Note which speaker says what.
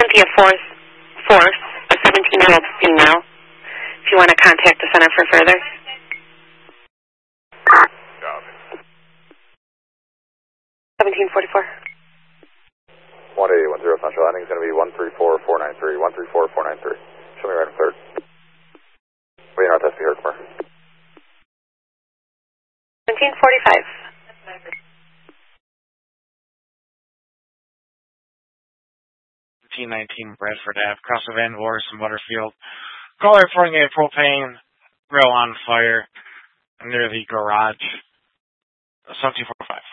Speaker 1: be a fourth, a 17-year-old female. If you want to contact the center for further. 1744.
Speaker 2: 1810 Central Landing is going to be 134493. 134493. Show me right in third. Wait, not that's the Herkimer.
Speaker 1: 1745.
Speaker 3: 19 Bradford Ave, across the Van Wars in Butterfield. Caller reporting a propane grill on fire near the garage. 1745.